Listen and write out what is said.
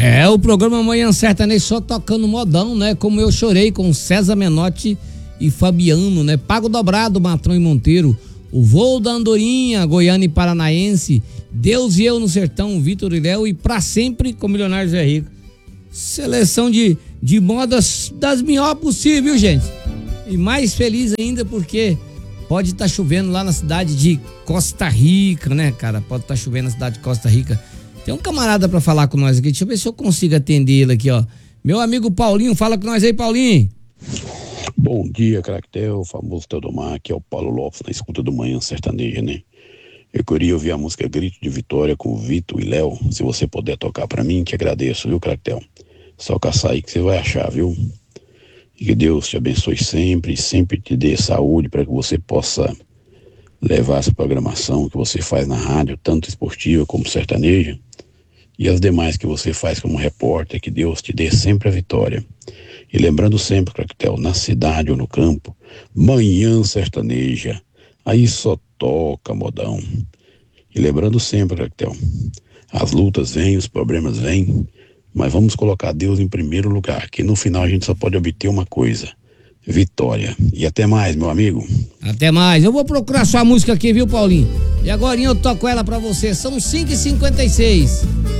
É, o programa Manhã Sertaneja só tocando modão, né? Como eu chorei com César Menotti e Fabiano, né? Pago Dobrado, Matrão e Monteiro. O Voo da Andorinha, Goiânia e Paranaense. Deus e Eu no Sertão, Vitor e Léo. E Pra Sempre com Milionário Zé Rico. Seleção de modas das melhores possível, gente. E mais feliz ainda porque pode estar chovendo lá na cidade de Costa Rica, né, cara? Pode estar chovendo na cidade de Costa Rica. Tem um camarada pra falar com nós aqui. Deixa eu ver se eu consigo atender ele aqui, ó. Meu amigo Paulinho, fala com nós aí, Paulinho. Bom dia, Caractel, famoso Teodomar, aqui é o Paulo Lopes, na escuta do Manhã Sertaneja, né? Eu queria ouvir a música Grito de Vitória com o Vitor e Léo. Se você puder tocar pra mim, te agradeço, viu, Caractel? Só caçar aí que você vai achar, viu? E que Deus te abençoe sempre, sempre te dê saúde para que você possa levar essa programação que você faz na rádio, tanto esportiva como sertaneja, e as demais que você faz como repórter, que Deus te dê sempre a vitória. E lembrando sempre, Caractel, na cidade ou no campo, Manhã Sertaneja, aí só toca modão. E lembrando sempre, Caractel, as lutas vêm, os problemas vêm, mas vamos colocar Deus em primeiro lugar, que no final a gente só pode obter uma coisa: vitória. E até mais, meu amigo. Até mais. Eu vou procurar sua música aqui, viu, Paulinho? E agora eu toco ela pra você. São 5h56.